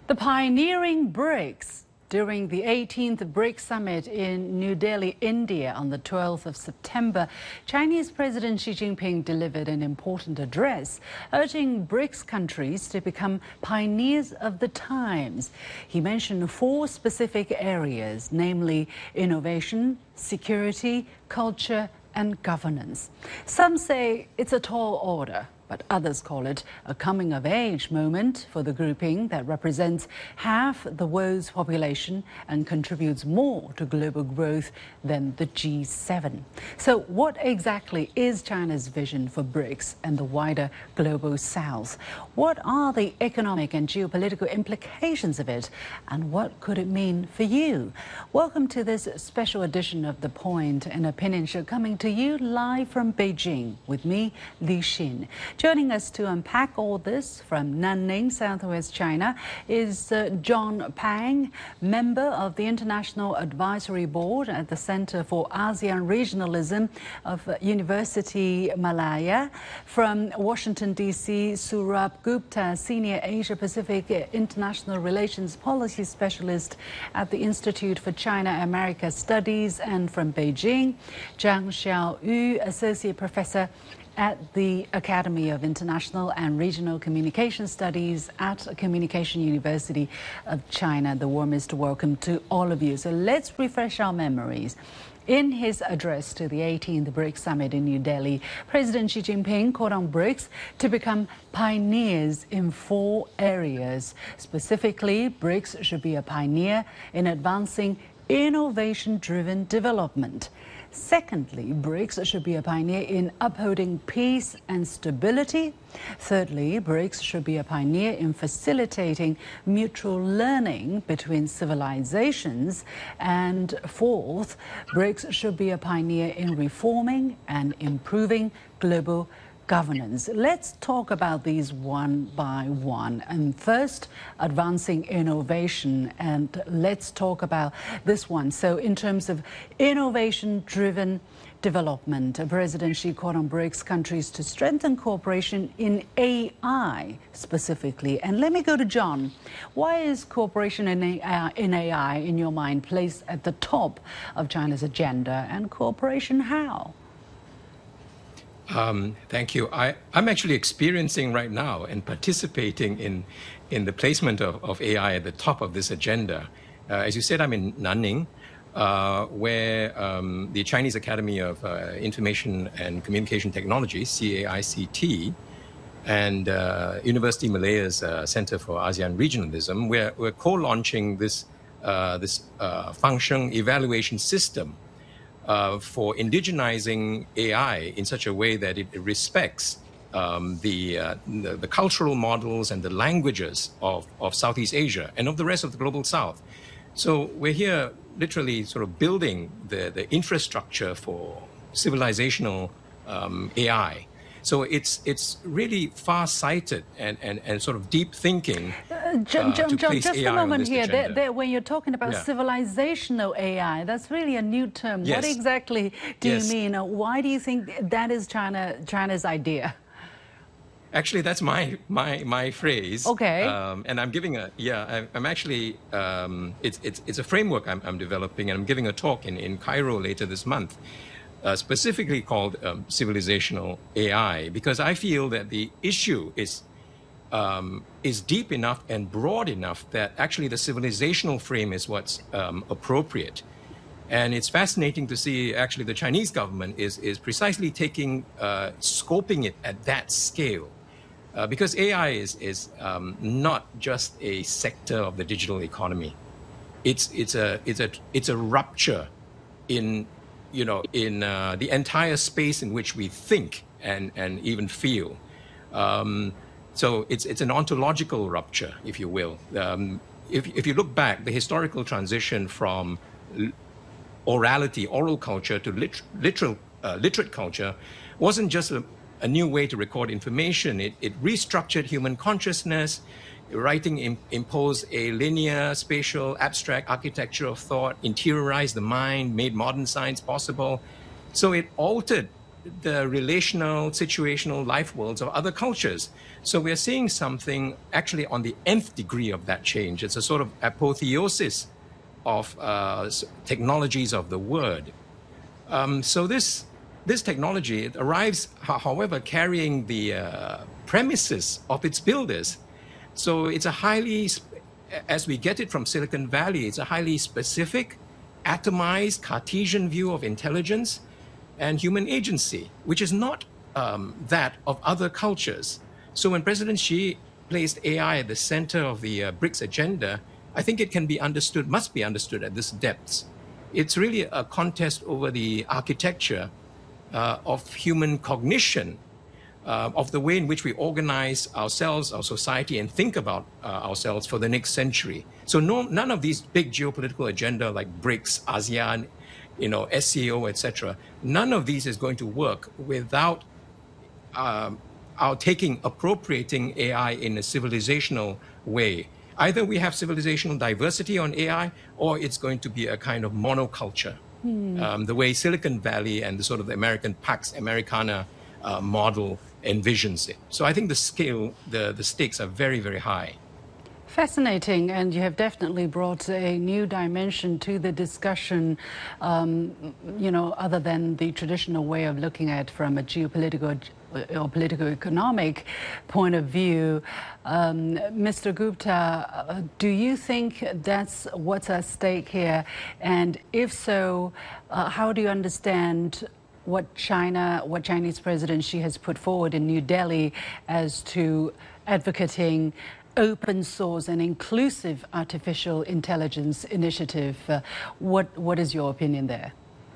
The pioneering BRICS. During the 18th BRICS Summit in New Delhi, India on the 12th of September, Chinese President Xi Jinping delivered an important address, urging BRICS countries to become pioneers of the times. He mentioned four specific areas, namely innovation, security, culture, and governance. Some say it's a tall order, but others call it a coming-of-age moment for the grouping that represents half the world's population and contributes more to global growth than the G7. So what exactly is China's vision for BRICS and the wider global south? What are the economic and geopolitical implications of it, and what could it mean for you? Welcome to this special edition of The Point, an opinion show coming to you live from Beijing with me, Li Xin. Joining us to unpack all this from Nanning, Southwest China, is John Pang, member of the International Advisory Board at the Center for ASEAN Regionalism of University Malaya. From Washington, D.C., Surabh Gupta, Senior Asia-Pacific International Relations Policy Specialist at the Institute for China-America Studies. And from Beijing, Zhang Xiaoyu, Associate Professor at the Academy of International and Regional Communication Studies at Communication University of China. The warmest welcome to all of you. So let's refresh our memories. In his address to the 18th BRICS Summit in New Delhi, President Xi Jinping called on BRICS to become pioneers in four areas. Specifically, BRICS should be a pioneer in advancing innovation-driven development. Secondly, BRICS should be a pioneer in upholding peace and stability. Thirdly, BRICS should be a pioneer in facilitating mutual learning between civilizations. And fourth, BRICS should be a pioneer in reforming and improving global governance. Let's talk about these one by one. And first, advancing innovation. And let's talk about this one. So in terms of innovation-driven development, President Xi called on BRICS countries to strengthen cooperation in AI specifically. And let me go to John. Why is cooperation in AI, in your mind, placed at the top of China's agenda? And cooperation how? Thank you. I'm actually experiencing right now and participating in the placement of AI at the top of this agenda. As you said, I'm in Nanning, where the Chinese Academy of Information and Communication Technology, CAICT, and University Malaya's Center for ASEAN Regionalism, we're co-launching this function evaluation system for indigenizing AI in such a way that it respects the cultural models and the languages of Southeast Asia and of the rest of the global South. So we're here literally sort of building the infrastructure for civilizational AI. So it's really far-sighted and sort of deep thinking. John, just a moment here. When you're talking about civilizational AI, that's really a new term. Yes. What exactly do you mean? Why do you think that is China's idea? Actually, that's my phrase. Okay. And I'm giving I'm actually it's a framework I'm developing, and I'm giving a talk in Cairo later this month. Specifically called civilizational AI, because I feel that the issue is deep enough and broad enough that actually the civilizational frame is what's appropriate. And it's fascinating to see actually the Chinese government is precisely scoping it at that scale. Because AI is not just a sector of the digital economy. It's a rupture in the entire space in which we think and even feel. So it's an ontological rupture, if you will. If you look back, the historical transition from oral culture to literate culture wasn't just a new way to record information. It restructured human consciousness. Writing imposed a linear, spatial, abstract architecture of thought, interiorized the mind, made modern science possible. So it altered the relational, situational life worlds of other cultures. So we're seeing something actually on the nth degree of that change. It's a sort of apotheosis of technologies of the word. So this technology, it arrives, however, carrying the premises of its builders. So it's a highly, as we get it from Silicon Valley, it's a highly specific, atomized Cartesian view of intelligence and human agency, which is not that of other cultures. So when President Xi placed AI at the center of the BRICS agenda, I think it can be understood, must be understood at this depth. It's really a contest over the architecture of human cognition, of the way in which we organize ourselves, our society, and think about ourselves for the next century. So none of these big geopolitical agenda like BRICS, ASEAN, SCO, etc., none of these is going to work without our appropriating AI in a civilizational way. Either we have civilizational diversity on AI, or it's going to be a kind of monoculture, the way Silicon Valley and the sort of the American Pax Americana model envisions it. So I think the scale, the stakes are very, very high. Fascinating, and you have definitely brought a new dimension to the discussion, other than the traditional way of looking at from a geopolitical or political-economic point of view. Mr. Gupta, do you think that's what's at stake here? And if so, how do you understand what Chinese President Xi has put forward in New Delhi as to advocating open source and inclusive artificial intelligence initiative? What is your opinion there?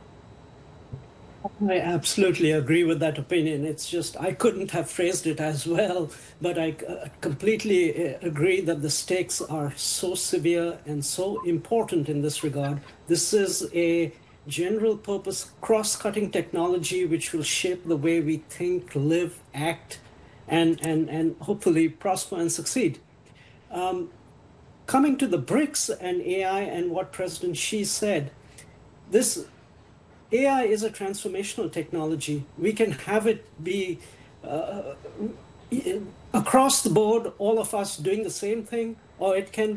I absolutely agree with that opinion. It's just I couldn't have phrased it as well, but I completely agree that the stakes are so severe and so important in this regard. This is a general purpose cross-cutting technology which will shape the way we think, live, act, and hopefully prosper and succeed. Coming to the BRICS and AI and what President Xi said, this AI is a transformational technology. We can have it be across the board, all of us doing the same thing, or it can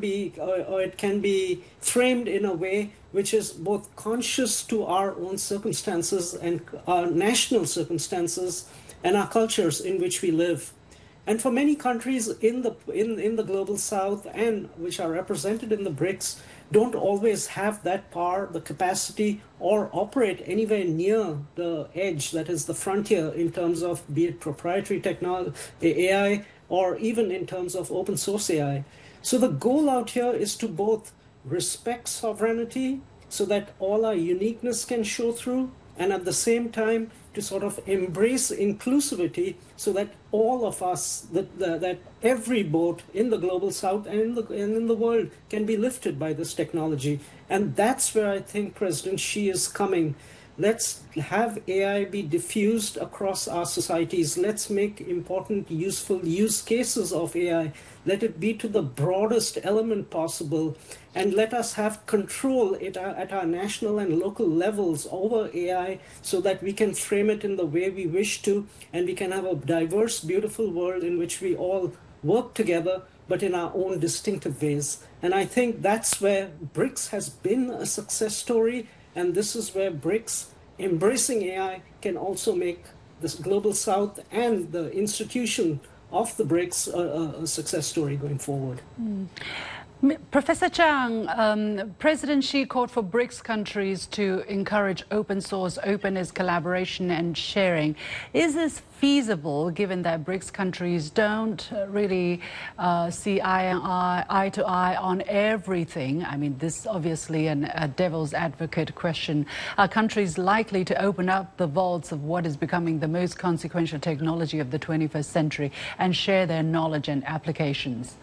be framed in a way which is both conscious to our own circumstances and our national circumstances and our cultures in which we live. And for many countries in the global south and which are represented in the BRICS, don't always have that power, the capacity, or operate anywhere near the edge, that is the frontier, in terms of be it proprietary technology, AI, or even in terms of open source AI. So the goal out here is to both respect sovereignty so that all our uniqueness can show through, and at the same time to sort of embrace inclusivity so that all of us, that every boat in the global south and in the world can be lifted by this technology. And that's where I think President Xi is coming. Let's have AI be diffused across our societies. Let's make important, useful use cases of AI. Let it be to the broadest element possible. And let us have control at our national and local levels over AI so that we can frame it in the way we wish to. And we can have a diverse, beautiful world in which we all work together, but in our own distinctive ways. And I think that's where BRICS has been a success story. And this is where BRICS embracing AI can also make this global south and the institution of the BRICS a success story going forward. Professor Chang, President Xi called for BRICS countries to encourage open source, openness, collaboration and sharing. Is this feasible given that BRICS countries don't really see eye to eye on everything? I mean, this is obviously a devil's advocate question. Are countries likely to open up the vaults of what is becoming the most consequential technology of the 21st century and share their knowledge and applications?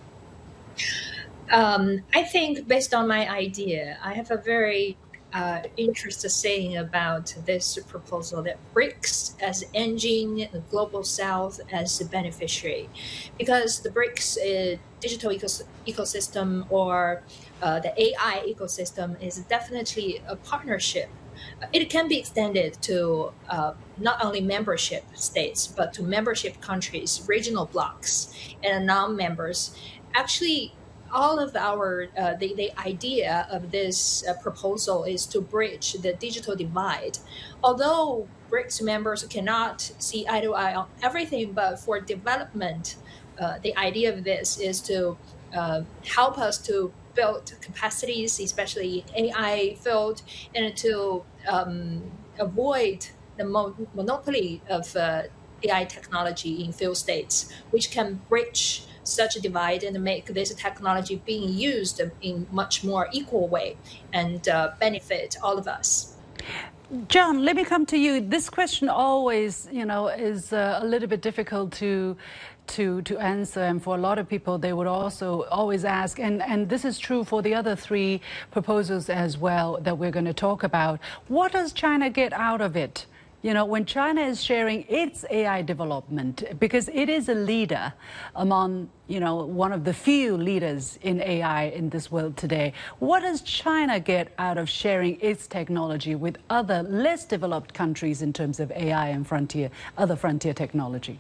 I think based on my idea, I have a very interesting saying about this proposal that BRICS as engine, the global south as the beneficiary, because the BRICS digital ecosystem or the AI ecosystem is definitely a partnership it can be extended to not only membership states, but to membership countries, regional blocs, and non-members. Actually, all of our the idea of this proposal is to bridge the digital divide. Although BRICS members cannot see eye to eye on everything, but for development, the idea of this is to help us to build capacities, especially in AI field, and to avoid the monopoly of AI technology in few states, which can bridge such a divide and make this technology being used in much more equal way and benefit all of us. John, let me come to you. This question always, is a little bit difficult to answer, and for a lot of people, they would also always ask, and this is true for the other three proposals as well that we're going to talk about. What does China get out of it? When China is sharing its AI development, because it is a leader among, one of the few leaders in AI in this world today. What does China get out of sharing its technology with other less developed countries in terms of AI and other frontier technology?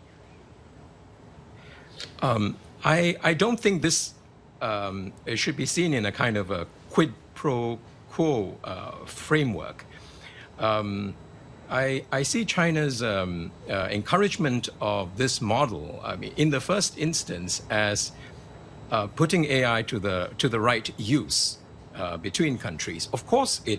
I don't think this should be seen in a kind of a quid pro quo framework. I see China's encouragement of this model, in the first instance, as putting AI to the right use between countries. Of course, it